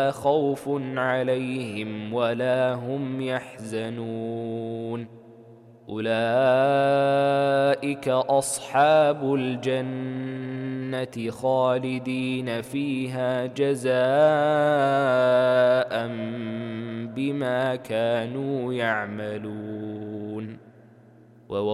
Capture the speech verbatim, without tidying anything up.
خوف عليهم ولا هم يحزنون أولئك أصحاب الجنة خالدين فيها جزاء بما كانوا يعملون